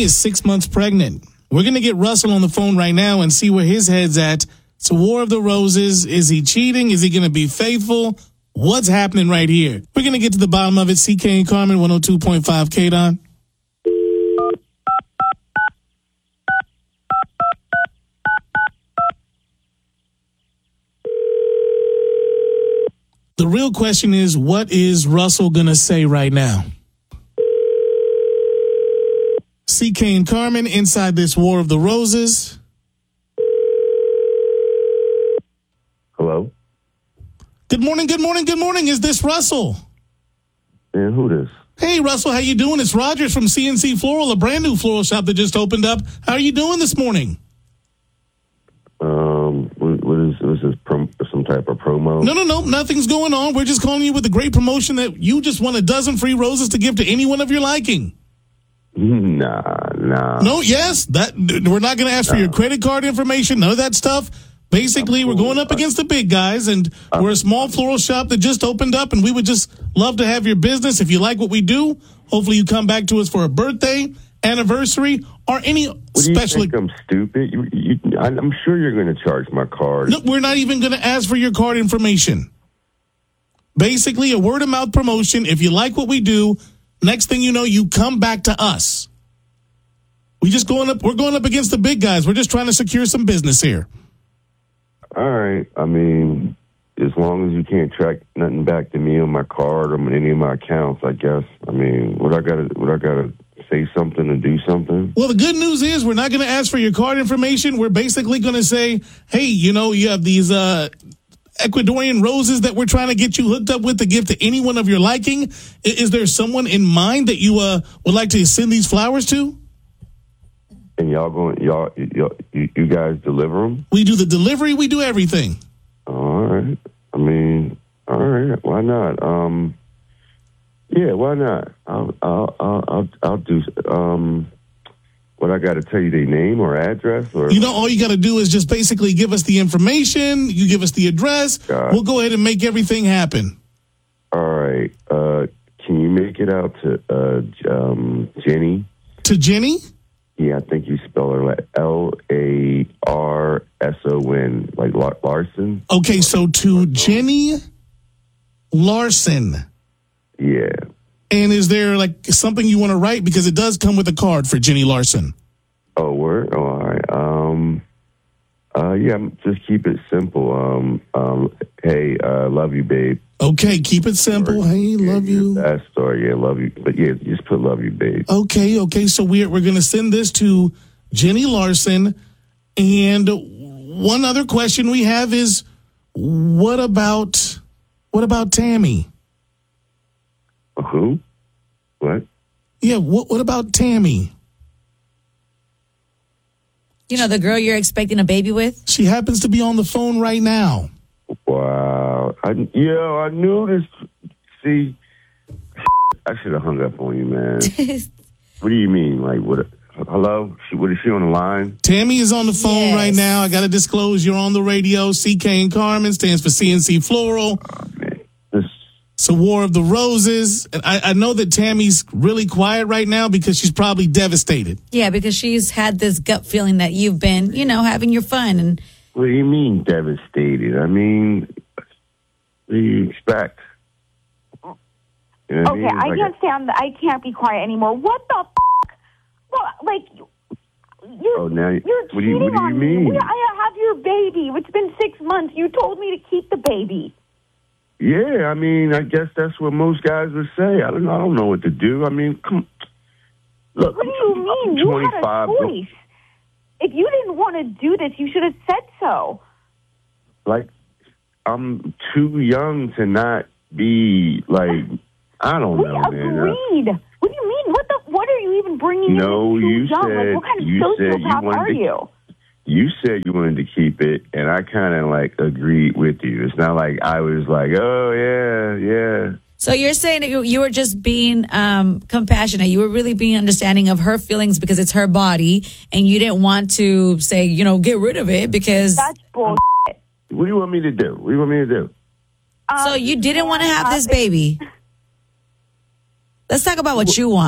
Tammy is 6 months pregnant. We're going to get Russell on the phone right now and see where his head's at. It's a War of the Roses. Is he cheating? Is he going to be faithful? What's happening right here? We're going to get to the bottom of it. CK and Carmen, 102.5 KDON. The real question is, what is Russell going to say right now? CK and Carmen inside this War of the Roses. Hello? Good morning, good morning, good morning. Is this Russell? Man, who this? Hey, Russell, how you doing? It's Rogers from CNC Floral, a brand new floral shop that just opened up. How are you doing this morning? Was this some type of promo? No, nothing's going on. We're just calling you with a great promotion that you just won a dozen free roses to give to anyone of your liking. Nah. No, yes, that we're not going to ask for your credit card information, none of that stuff. Basically, we're going up against the big guys, and we're a small floral shop that just opened up, and we would just love to have your business. If you like what we do, hopefully you come back to us for a birthday, anniversary, or any special. You think I'm stupid? I'm sure you're going to charge my card. No, we're not even going to ask for your card information. Basically, a word-of-mouth promotion. If you like what we do, next thing you know, you come back to us. We're going up against the big guys. We're just trying to secure some business here. All right. I mean, as long as you can't track nothing back to me on my card or any of my accounts, I guess. I mean, would I gotta say something and do something? Well, the good news is we're not going to ask for your card information. We're basically going to say, hey, you have these Ecuadorian roses that we're trying to get you hooked up with to give to anyone of your liking. Is there someone in mind that you would like to send these flowers to? And you guys deliver them? We do the delivery. We do everything. All right. I mean, all right. Why not? Yeah, why not? I'll do. What I got to tell you, their name or address, or all you got to do is just basically give us the information. You give us the address. We'll go ahead and make everything happen. All right. Can you make it out to Jenny? To Jenny? Yeah, I think you spell her like Larson, like Larson. Okay, so to Jenny Larson. Yeah. And is there like something you want to write? Because it does come with a card for Jenny Larson. Oh, word? Oh, all right. Yeah, just keep it simple. Hey, love you, babe. Okay, keep it simple. Hey, love you. That story, yeah, love you. But yeah, just put love you, babe. Okay. So we're going to send this to Jenny Larson. And one other question we have is, what about Tammy? Who? What? Yeah, what about Tammy? The girl you're expecting a baby with? She happens to be on the phone right now. Wow. I knew this. See, I should have hung up on you, man. What do you mean? Like, what? Hello? Is she on the line? Tammy is on the phone right now. I got to disclose you're on the radio. CK and Carmen stands for CNC Floral. Oh, man. It's a War of the Roses. And I know that Tammy's really quiet right now because she's probably devastated. Yeah, because she's had this gut feeling that you've been, having your fun. And what do you mean devastated? I mean, what do you expect? You know okay, I can't stand. I can't be quiet anymore. What the? Well, like you're what do you on mean? me. I have your baby. It's been 6 months. You told me to keep the baby. Yeah, I mean, I guess that's what most guys would say. I don't know what to do. I mean, come. Look, what do you mean? You had a choice. If you didn't want to do this, you should have said so. Like, I'm too young to not be like. I don't know, man. Agreed. What do you mean? What are you even bringing no, in? You young? said like, what kind of sociopath are you? You said you wanted to keep it, and I kind of like agreed with you. It's not like I was like, oh yeah. So you're saying that you were just being compassionate. You were really being understanding of her feelings because it's her body, and you didn't want to say, get rid of it because that's bullshit. What do you want me to do? So you didn't want to have this baby. Let's talk about what you want.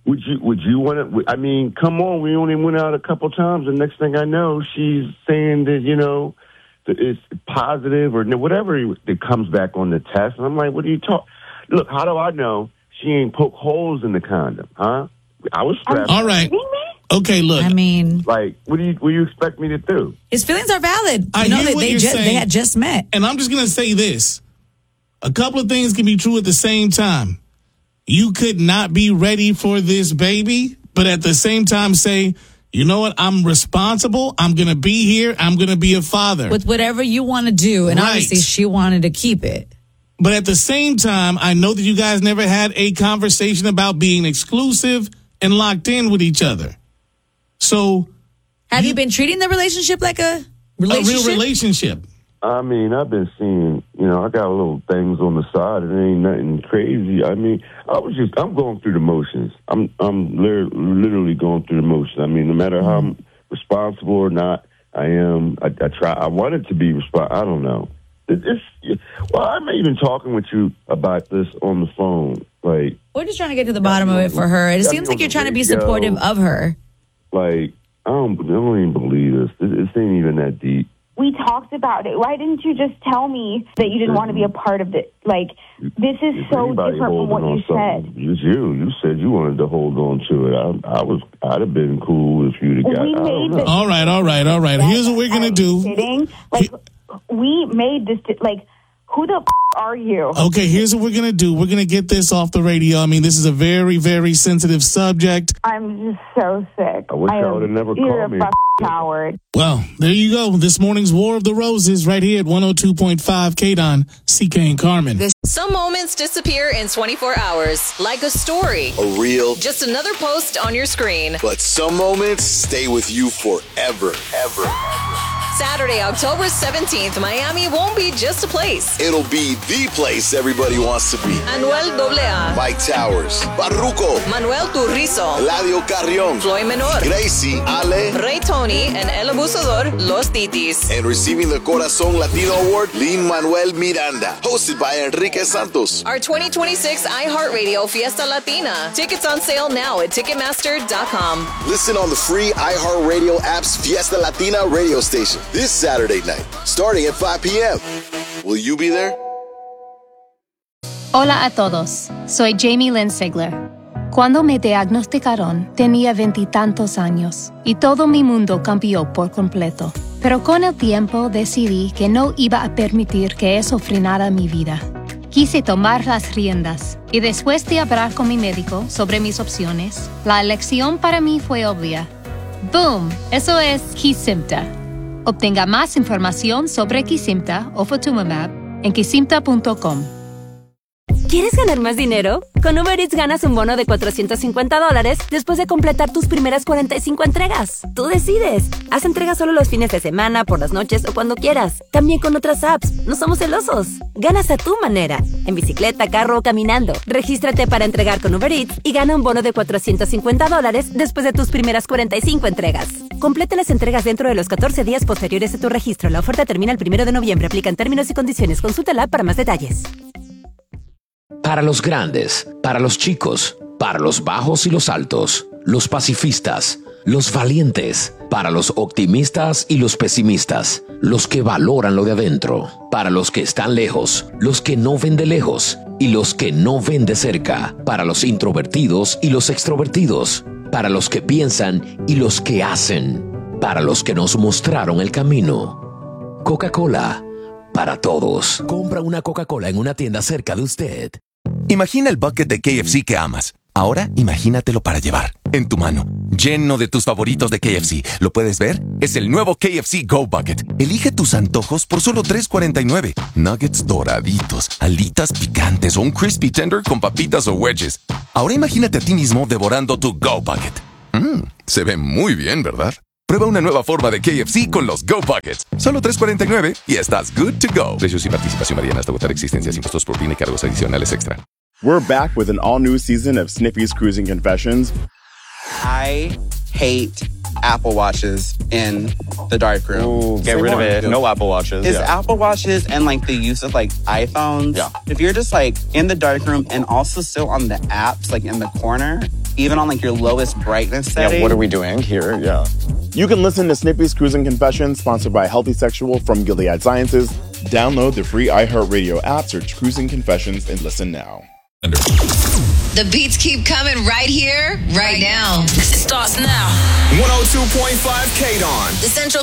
Would you want to? I mean, come on. We only went out a couple times, and next thing I know, she's saying that that it's positive or whatever that comes back on the test. And I'm like, what are you talking? Look, how do I know she ain't poke holes in the condom? Huh? I was stressed. All right. Okay, look. I mean, like, what do you expect me to do? His feelings are valid. I hear what you're saying. They had just met, and I'm just gonna say this: a couple of things can be true at the same time. You could not be ready for this baby, but at the same time say, you know what? I'm responsible. I'm going to be here. I'm going to be a father. With whatever you want to do. And obviously she wanted to keep it. But at the same time, I know that you guys never had a conversation about being exclusive and locked in with each other. So have you been treating the relationship like a relationship? A real relationship. I mean, I've been seeing, I got little things on the side. It ain't nothing crazy. I mean, I'm going through the motions. I'm literally going through the motions. I mean, no matter how I'm responsible or not, I am. I try. I wanted to be responsible. I don't know. I'm even talking with you about this on the phone. Like, we're just trying to get to the bottom of it for her. It seems like you're trying to be supportive of her. Like, I don't even believe this. This ain't even that deep. We talked about it. Why didn't you just tell me that you didn't want to be a part of it? Like, this is so different from what you said. It was you. You said you wanted to hold on to it. I'd have been cool if you'd have got. All right. Here's what we're gonna do. Like, we made this. Like, who the are you? Okay, here's what we're gonna do. We're gonna get this off the radio. I mean, this is a very, very sensitive subject. I'm just so sick. I wish I would have never called me. Coward. Well, there you go. This morning's War of the Roses right here at 102.5 KDON, CK and Carmen. Some moments disappear in 24 hours, like a story. A reel. Just another post on your screen. But some moments stay with you forever. Saturday, October 17th, Miami won't be just a place. It'll be the place everybody wants to be. Anuel AA. Mike Towers. Barruco. Manuel Turizo. Eladio Carrión. Floyd Menor. Gracie. Ale. Ray Tony and El Abusador, Los Titis. And receiving the Corazón Latino Award, Lin-Manuel Miranda. Hosted by Enrique Santos. Our 2026 iHeartRadio Fiesta Latina. Tickets on sale now at Ticketmaster.com. Listen on the free iHeartRadio app's Fiesta Latina radio station this Saturday night, starting at 5 p.m. Will you be there? Hola a todos, soy Jamie Lynn Sigler. Cuando me diagnosticaron, tenía 20 y tantos años y todo mi mundo cambió por completo. Pero con el tiempo decidí que no iba a permitir que eso frenara mi vida. Quise tomar las riendas y después de hablar con mi médico sobre mis opciones, la elección para mí fue obvia. ¡Boom! Eso es Kesimpta. Obtenga más información sobre Kesimpta o Ofatumumab en kesimpta.com. ¿Quieres ganar más dinero? Con Uber Eats ganas un bono de $450 después de completar tus primeras 45 entregas. Tú decides. Haz entregas solo los fines de semana, por las noches o cuando quieras. También con otras apps. No somos celosos. Ganas a tu manera. En bicicleta, carro o caminando. Regístrate para entregar con Uber Eats y gana un bono de $450 después de tus primeras 45 entregas. Completa las entregas dentro de los 14 días posteriores a tu registro. La oferta termina el 1 de noviembre. Aplican términos y condiciones. Consulta la app para más detalles. Para los grandes, para los chicos, para los bajos y los altos, los pacifistas, los valientes, para los optimistas y los pesimistas, los que valoran lo de adentro, para los que están lejos, los que no ven de lejos y los que no ven de cerca, para los introvertidos y los extrovertidos, para los que piensan y los que hacen, para los que nos mostraron el camino. Coca-Cola, para todos. Compra una Coca-Cola en una tienda cerca de usted. Imagina el bucket de KFC que amas. Ahora imagínatelo para llevar, en tu mano, lleno de tus favoritos de KFC. ¿Lo puedes ver? Es el nuevo KFC Go Bucket. Elige tus antojos por solo $3.49. Nuggets doraditos, alitas picantes o un crispy tender con papitas o wedges. Ahora imagínate a ti mismo devorando tu Go Bucket. Se ve muy bien, ¿verdad? Prueba una nueva forma de KFC con los Go Buckets. Solo $3.49 y estás good to go. Precios y participación varían hasta agotar existencias, impuestos por PIN y cargos adicionales extra. We're back with an all-new season of Snippy's Cruising Confessions. I hate Apple Watches in the darkroom. Ooh, get rid of it. No Apple Watches. Is Apple Watches and like the use of like iPhones. Yeah. If you're just like in the darkroom and also still on the apps, like in the corner, even on like your lowest brightness setting. Yeah, what are we doing here? Yeah. You can listen to Snippy's Cruising Confessions, sponsored by Healthy Sexual from Gilead Sciences. Download the free iHeartRadio app, search Cruising Confessions, and listen now. The beats keep coming right here, right now. It starts now. 102.5 KDON. The Central